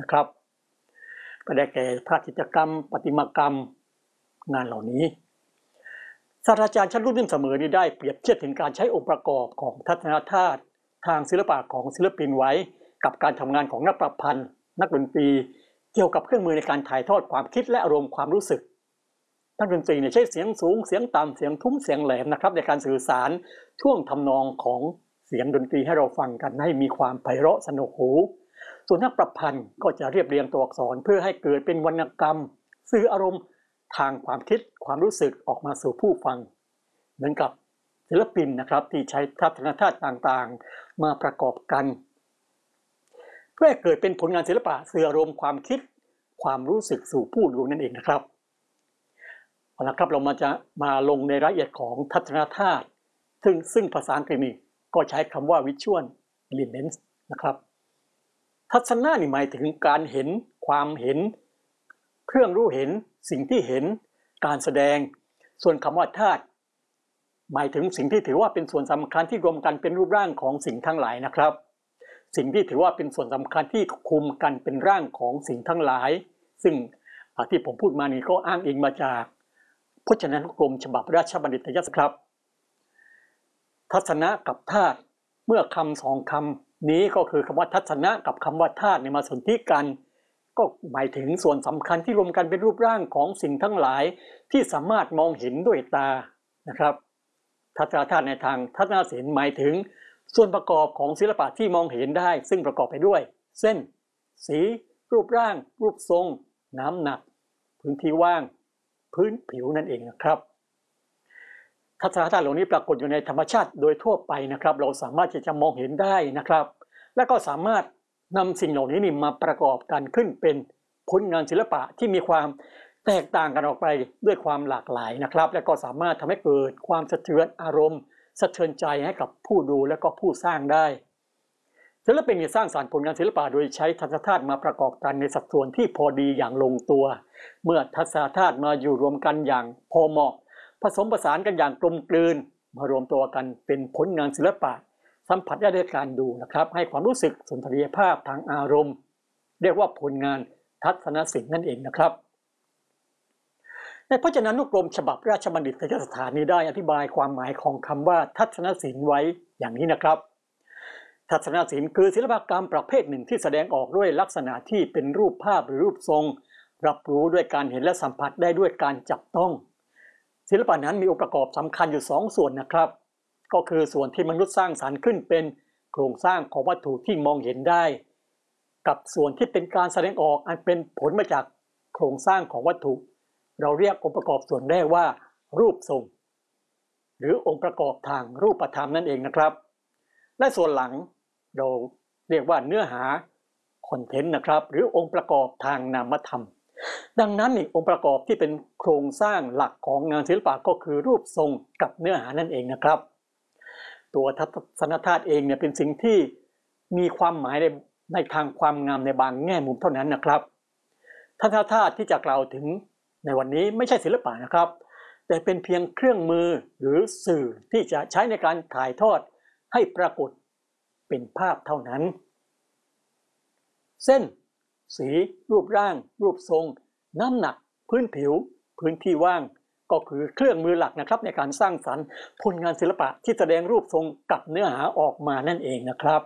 นะครับก็ได้แก่ภาพจิตรกรรมประติมากรรมงานเหล่านี้ศาสตราจารย์ชั้นรุ่นเสมอนี้ได้เปรียบเทียบถึงการใช้องค์ประกอบของทัศนธาตุทางศิลปะของศิลปินไว้กับการทำงานของนักประพันธ์นักดนตรีเกี่ยวกับเครื่องมือในการถ่ายทอดความคิดและอารมณ์ความรู้สึกนักดนตรีใช้เสียงสูงเสียงต่ำเสียงทุ้มเสียงแหลมนะครับในการสื่อสารท่วงทำนองของเสียงดนตรีให้เราฟังกันให้มีความไพเราะสนุกหูส่วนนักประพันธ์ก็จะเรียบเรียงตัวอักษรเพื่อให้เกิดเป็นวรรณกรรมสื่ออารมณ์ทางความคิดความรู้สึกออกมาสู่ผู้ฟังเหมือนกับศิลปินนะครับที่ใช้ทัศนธาตุต่างๆมาประกอบกันเพื่อให้เกิดเป็นผลงานศิลปะสื่ออารมณ์ความคิดความรู้สึกสู่ผู้ดูนั่นเองนะครับเอาละครับเรามาลงในรายละเอียดของทัศนธาตุซึ่งภาษาอังกฤษนี่ก็ใช้คำว่า visual elements นะครับทัศนะนี่หมายถึงการเห็นความเห็นเครื่องรู้เห็นสิ่งที่เห็นการแสดงส่วนคำว่าธาตุหมายถึงสิ่งที่ถือว่าเป็นส่วนสำคัญที่รวมกันเป็นรูปร่างของสิ่งทั้งหลายนะครับสิ่งที่ถือว่าเป็นส่วนสำคัญที่คุมกันเป็นร่างของสิ่งทั้งหลายซึ่งที่ผมพูดมานี้ก็อ้างอิงมาจากพจนานุกรมฉบับราชบัณฑิตยสถานครับทัศนะกับธาตุเมื่อคำสองคำนี้ก็คือคำว่าทัศนะกับคำว่าธาตุมาสนธิกันก็หมายถึงส่วนสำคัญที่รวมกันเป็นรูปร่างของสิ่งทั้งหลายที่สามารถมองเห็นด้วยตานะครับทัศนธาตุในทางทัศนศิลป์หมายถึงส่วนประกอบของศิลปะที่มองเห็นได้ซึ่งประกอบไปด้วยเส้นสีรูปร่างรูปทรงน้ำหนักพื้นที่ว่างพื้นผิวนั่นเองนะครับทัศนธาตุเหล่านี้ปรากฏอยู่ในธรรมชาติโดยทั่วไปนะครับเราสามารถที่จะมองเห็นได้นะครับและก็สามารถนำสิ่งเหล่านี้มาประกอบกันขึ้นเป็นผลงานศิลปะที่มีความแตกต่างกันออกไปด้วยความหลากหลายนะครับและก็สามารถทำให้เกิดความสะเทือนอารมณ์สะเทือนใจให้กับผู้ดูและก็ผู้สร้างได้ศิลปินสร้างสรรค์ผลงานศิลปะโดยใช้ทัศนธาตุมาประกอบกันในสัดส่วนที่พอดีอย่างลงตัวเมื่อทัศนธาตุมาอยู่รวมกันอย่างพอเหมาะผสมผสานกันอย่างกลมกลืนมารวมตัวกันเป็นผลงานศิลปะสัมผัสได้ด้วยการดูนะครับให้ความรู้สึกสุนทรียภาพทางอารมณ์เรียกว่าผลงานทัศนศิลป์นั่นเองนะครับในพจนานุกรมฉบับราชบัณฑิตยสถานนี้ได้อธิบายความหมายของคำว่าทัศนศิลป์ไว้อย่างนี้นะครับทัศนศิลป์คือศิลปกรรมประเภทหนึ่งที่แสดงออกด้วยลักษณะที่เป็นรูปภาพหรือรูปทรงรับรู้ด้วยการเห็นและสัมผัสได้ด้วยการจับต้องศิลปะนั้นมีองค์ประกอบสำคัญอยู่2ส่วนนะครับก็คือส่วนที่มนุษย์สร้างสรรค์ขึ้นเป็นโครงสร้างของวัตถุที่มองเห็นได้กับส่วนที่เป็นการแสดงออกอันเป็นผลมาจากโครงสร้างของวัตถุเราเรียกองค์ประกอบส่วนแรกว่ารูปทรงหรือองค์ประกอบทางรูปธรรมนั่นเองนะครับและส่วนหลังเราเรียกว่าเนื้อหาคอนเทนต์นะครับหรือองค์ประกอบทางนามธรรมดังนั้นองค์ประกอบที่เป็นโครงสร้างหลักของงานศิลปะก็คือรูปทรงกับเนื้อหานั่นเองนะครับตัวทัศนธาตุเองเป็นสิ่งที่มีความหมายในทางความงามในบางแง่มุมเท่านั้นนะครับทัศนธาตุที่จะกล่าวถึงในวันนี้ไม่ใช่ศิลปะนะครับแต่เป็นเพียงเครื่องมือหรือสื่อที่จะใช้ในการถ่ายทอดให้ปรากฏเป็นภาพเท่านั้นเส้นสีรูปร่างรูปทรงน้ำหนักพื้นผิวพื้นที่ว่างก็คือเครื่องมือหลักนะครับในการสร้างสรรค์ผลงานศิลปะที่แสดงรูปทรงกับเนื้อหาออกมานั่นเองนะครับ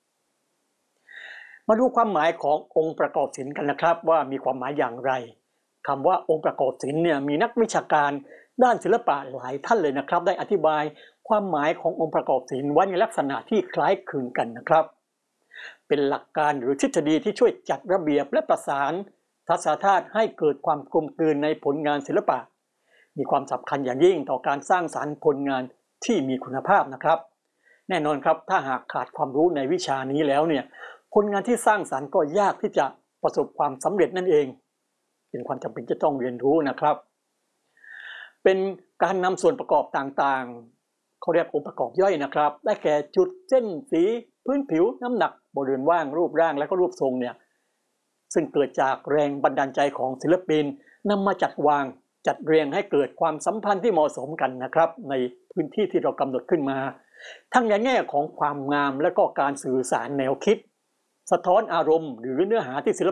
มาดูความหมายขององค์ประกอบศิลป์กันนะครับว่ามีความหมายอย่างไรคำว่าองค์ประกอบศิลป์มีนักวิชาการด้านศิลปะหลายท่านเลยนะครับได้อธิบายความหมายขององค์ประกอบศิลป์ไว้ในลักษณะที่คล้ายคลึงกันนะครับเป็นหลักการหรือทฤษฎีที่ช่วยจัดระเบียบและประสานทัศนธาตุให้เกิดความกลมกลืนในผลงานศิลปะมีความสำคัญอย่างยิ่งต่อการสร้างสรรค์ผลงานที่มีคุณภาพนะครับแน่นอนครับถ้าหากขาดความรู้ในวิชานี้แล้วผลงานที่สร้างสรรค์ก็ยากที่จะประสบความสำเร็จนั่นเองเป็นความจำเป็นจะต้องเรียนรู้นะครับเป็นการนำส่วนประกอบต่างๆเขาเรียกองค์ประกอบย่อยนะครับได้แก่จุดเส้นสีพื้นผิวน้ำหนักบริเวณว่างรูปร่างและก็รูปทรงซึ่งเกิดจากแรงบันดาลใจของศิลปินนำมาจัดวางจัดเรียงให้เกิดความสัมพันธ์ที่เหมาะสมกันนะครับในพื้นที่ที่เรากำหนดขึ้นมาทั้งในแง่ของความงามและก็การสื่อสารแนวคิดสะท้อนอารมณ์หรือเนื้อหาที่ศิล